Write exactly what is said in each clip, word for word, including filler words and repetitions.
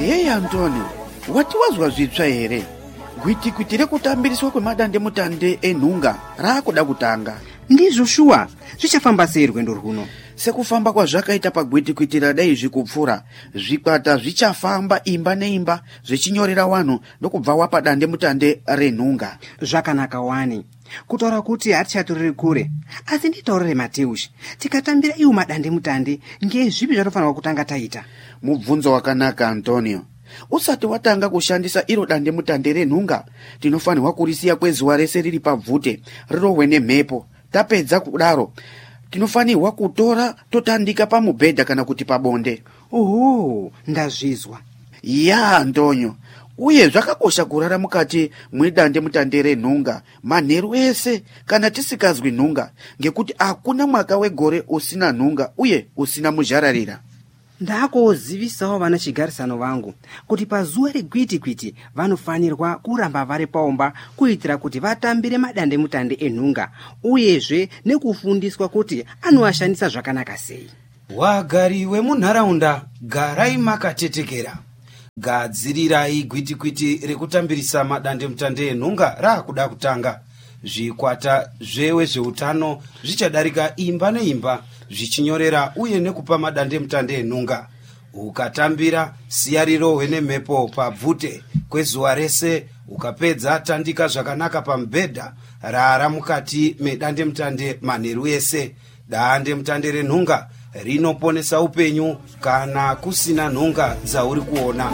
Hey Antonio, wati wazwa zvitsva here? Gwiti-gwiti rekutambiriswa kwemadande mutande enhunga raakuda kutanga. Ndizvo shuwa, zvichafamba sei rwendo rwuno? Sekufamba kwazvakaita pagwiti-gwiti radai zvikupfura, zvikwata zvichafamba imba neimba zvichinyorera wanhu ndokubva wapa dande mutande renhunga. Zvakanaka wani. Kutaura kuti hatichatorere kure, asi nditaurire Mateushi, tikatambira iwo madande mutande ngezvipi zvatofanirwa kutanga taita? Mubvunzo wakanaka Antonio. Usati watanga kushandisa iro dande mutande renhunga, tinofanirwa kurisiya kwezuva rese riri pabvute, rirohwe nemhepo. Tapedza kudaro, tinofanirwa kutora totandika pamubhedha kana kuti pabonde. Oho, ndazvizwa. Ya Antonio, uye zvakakosha kurara mukati mwedande mutande renhunga manheru ese kana tisikazwi nhunga, ngekuti hakuna mwaka wegore usina nhunga uye usina muzhararira. Ndakozivisawo vana chigarisano vangu kuti pazuva regwiti-gwiti vanofanirwa kuramba vari paomba kuitira kuti vatambire madande mutande enhunga, uyezve nekufundiswa kuti anoashandisa zvakanaka sei. Wagari wemunharaunda, garai makatetekera. Gadzirirai gwiti-gwiti rekutambirisa madande mutande enhunga raakuda kutanga. Zvikwata zvewe zveutano zvichadarika imba neimba zvichinyorera uye nekupa madande mutande enhunga. Ukatambira siya rirohwe nemhepo pabvute kwezuva rese, ukapedza tandika zvakanaka pamubhedha, rara mukati medande mutande manheru ese. Dande mutande renhunga rinoponesa upenyu kana kusina nhunga dzauri kuona.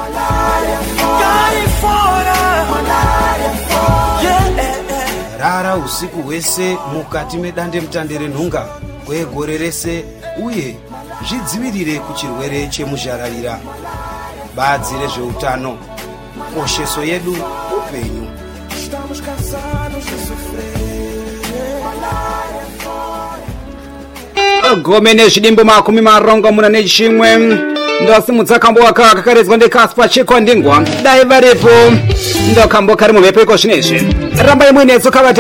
Rara usiku hwese mukati medande mutande renhunga kwegore rese uye zvidzivirire kuchirwere chemuzhararira. Badzi rezveutano, kosheso yedu upenyu. Gome nezvidimbo makumi marongo muna nechimwe ndosimudza kambo waka kakaredzwa ndekaspa chekwa ndingwa dai varipo ndokambo kari mumhepo iko zvinezvi rambai muinetso kavati